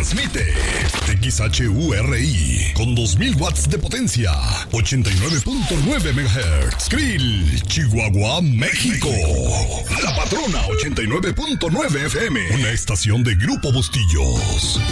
Transmite XHURI con 2000 watts de potencia, 89.9 MHz. Krill, Chihuahua, México. La Patrona 89.9 FM, una estación de Grupo Bustillos.